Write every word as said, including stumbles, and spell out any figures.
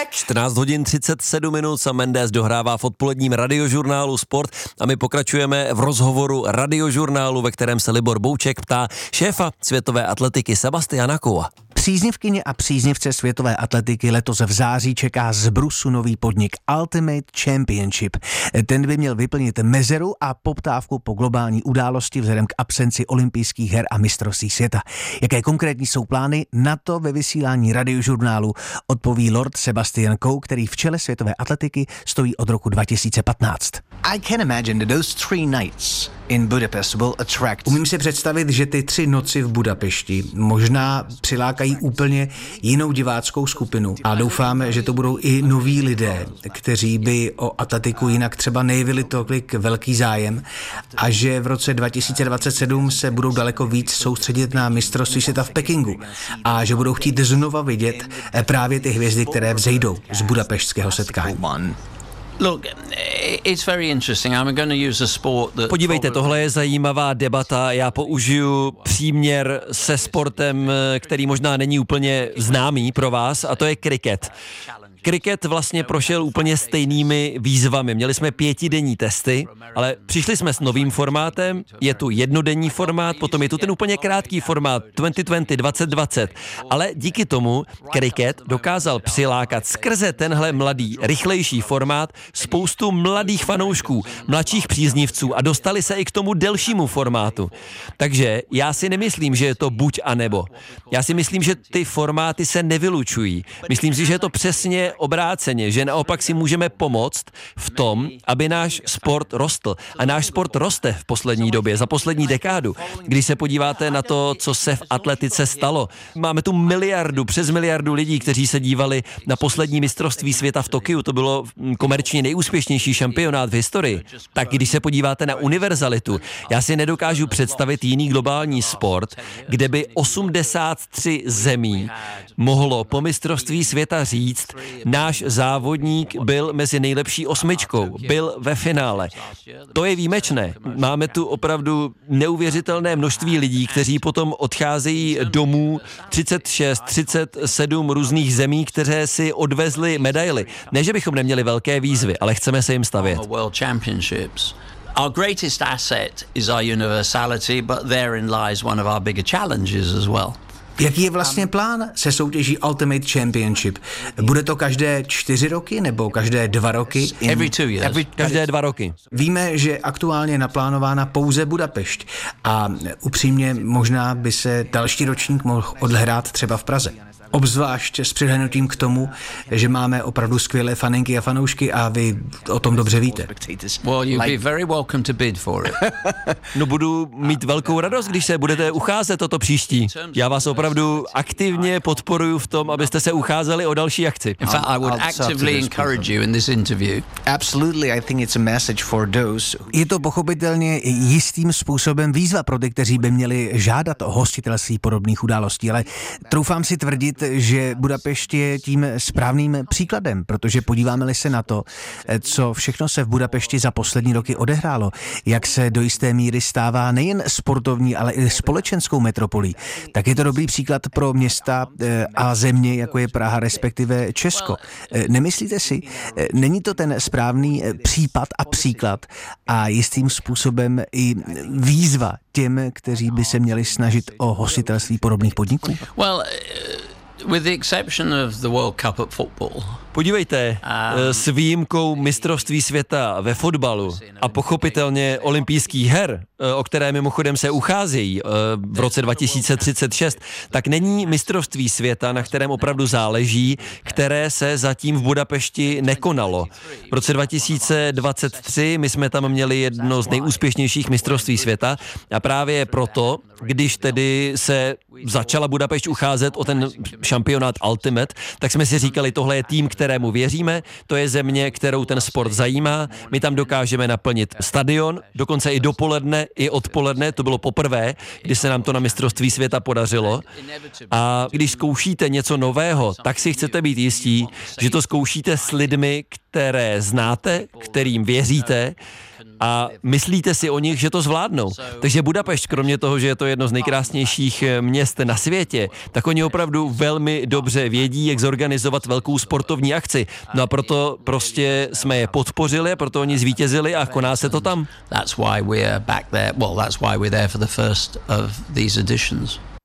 čtrnáct hodin třicet sedm minut, Sam Mendes dohrává v odpoledním radiožurnálu Sport a my pokračujeme v rozhovoru radiožurnálu, ve kterém se Libor Bouček ptá šéfa světové atletiky Sebastiana Coea. Příznivkyně a příznivce světové atletiky letos v září čeká z Brusu nový podnik Ultimate Championship. Ten by měl vyplnit mezeru a poptávku po globální události vzhledem k absenci olympijských her a mistrovství světa. Jaké konkrétní jsou plány, na to ve vysílání radiožurnálu odpoví Lord Sebastian Coe, který v čele světové atletiky stojí od roku dva tisíce patnáct. I can imagine that those three nights in Budapest will attract. Umím si představit, že ty tři noci v Budapešti možná přilákají úplně jinou diváckou skupinu a doufáme, že to budou i noví lidé, kteří by o atletiku jinak třeba nejevili tolik velký zájem a že v roce dva tisíce dvacet sedm se budou daleko víc soustředit na mistrovství světa v Pekingu a že budou chtít znova vidět právě ty hvězdy, které vzejdou z budapešťského setkání. Look, it's very interesting. I'm going to use a sport that... Podívejte, tohle je zajímavá debata. Já použiju příměr se sportem, který možná není úplně známý pro vás, a to je kriket. Kriket vlastně prošel úplně stejnými výzvami. Měli jsme pětidenní testy, ale přišli jsme s novým formátem, je tu jednodenní formát, potom je tu ten úplně krátký formát dvacet dvacet, dvacet dvacet, ale díky tomu kriket dokázal přilákat skrze tenhle mladý, rychlejší formát spoustu mladých fanoušků, mladších příznivců a dostali se i k tomu delšímu formátu. Takže já si nemyslím, že je to buď a nebo. Já si myslím, že ty formáty se nevylučují. Myslím si, že je to přesně obráceně, že naopak si můžeme pomoct v tom, aby náš sport rostl. A náš sport roste v poslední době, za poslední dekádu. Když se podíváte na to, co se v atletice stalo, máme tu miliardu, přes miliardu lidí, kteří se dívali na poslední mistrovství světa v Tokiu, to bylo komerčně nejúspěšnější šampionát v historii. Tak když se podíváte na univerzalitu, já si nedokážu představit jiný globální sport, kde by osmdesát tři zemí mohlo po mistrovství světa říct, náš závodník byl mezi nejlepší osmičkou, byl ve finále. To je výjimečné. Máme tu opravdu neuvěřitelné množství lidí, kteří potom odcházejí domů, třicet šest, třicet sedm různých zemí, které si odvezly medaily. Ne, že bychom neměli velké výzvy, ale chceme se jim stavět. Our greatest asset is our universality, but therein lies one of our bigger challenges as well. Jaký je vlastně plán se soutěží Ultimate Championship? Bude to každé čtyři roky nebo každé dva roky? Every two years. Every, každé dva roky. Víme, že aktuálně je naplánována pouze Budapešť a upřímně možná by se další ročník mohl odhrát třeba v Praze. Obzvlášť s přihlédnutím k tomu, že máme opravdu skvělé faninky a fanoušky a vy o tom dobře víte. Well, you'll be very welcome to bid for it. No budu mít velkou radost, když se budete ucházet o to příští. Já vás opravdu aktivně podporuji v tom, abyste se ucházeli o další akci. In fact, I would actively encourage you in this interview. Absolutely, I think it's a message for those. Je to pochopitelně jistým způsobem výzva pro ty, kteří by měli žádat o hostitelství podobných událostí, ale troufám si tvrdit, že Budapešť je tím správným příkladem, protože podíváme-li se na to, co všechno se v Budapešti za poslední roky odehrálo, jak se do jisté míry stává nejen sportovní, ale i společenskou metropolí, tak je to dobrý příklad pro města a země, jako je Praha, respektive Česko. Nemyslíte si, není to ten správný případ a příklad a jistým způsobem i výzva těm, kteří by se měli snažit o hostitelství podobných podniků? Well, uh... with the exception of the World Cup at football. Podívejte, s výjimkou mistrovství světa ve fotbalu a pochopitelně olympijských her, o které mimochodem se ucházejí v roce dva tisíce třicet šest, tak není mistrovství světa, na kterém opravdu záleží, které se zatím v Budapešti nekonalo. V roce dva tisíce dvacet tři my jsme tam měli jedno z nejúspěšnějších mistrovství světa a právě proto, když tedy se začala Budapešť ucházet o ten šampionát Ultimate, tak jsme si říkali, tohle je tým, kterému věříme, to je země, kterou ten sport zajímá, my tam dokážeme naplnit stadion, dokonce i dopoledne, i odpoledne, to bylo poprvé, kdy se nám to na mistrovství světa podařilo. A když zkoušíte něco nového, tak si chcete být jistí, že to zkoušíte s lidmi, které znáte, kterým věříte a myslíte si o nich, že to zvládnou. Takže Budapešť, kromě toho, že je to jedno z nejkrásnějších měst na světě, tak oni opravdu velmi dobře vědí, jak zorganizovat velkou sportovní akci. No a proto prostě jsme je podpořili, proto oni zvítězili a koná se to tam. That's why we're back there. Well, that's why we're there for the first of these editions.